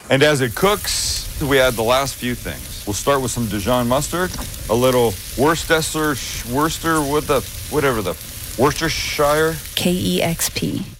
And as it cooks, we add the last few things. We'll start with some Dijon mustard, a little Worcestershire, KEXP.